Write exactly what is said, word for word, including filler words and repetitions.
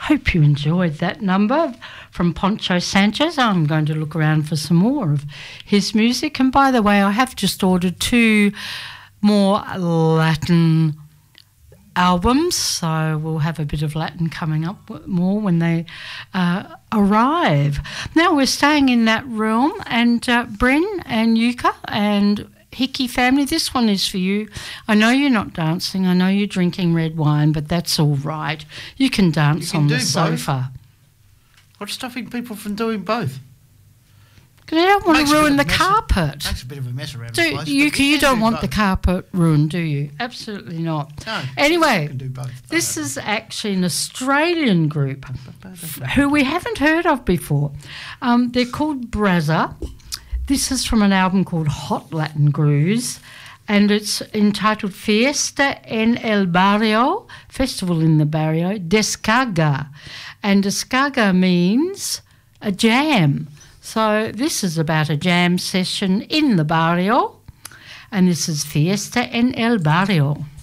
hope you enjoyed that number from Poncho Sanchez. I'm going to look around for some more of his music. And by the way, I have just ordered two more Latin albums, so we'll have a bit of Latin coming up more when they uh, arrive. Now we're staying in that realm, and uh, Bren and Yuka and Hickey family, this one is for you. I know you're not dancing, I know you're drinking red wine, but that's all right. You can dance can on do the both. sofa. What's stopping people from doing both? Because they don't want Makes to a bit ruin of the a mess- carpet. Makes a bit of a mess around Do, the place. you, but you can don't do want the both. carpet ruined, do you? Absolutely not. No. Anyway, You can do both. this is actually an Australian group who we haven't heard of before. Um, they're called Brazza. This is from an album called Hot Latin Grooves, and it's entitled Fiesta en el Barrio, Festival in the Barrio, Descarga. And Descarga means a jam. So this is about a jam session in the barrio, and this is Fiesta en el Barrio.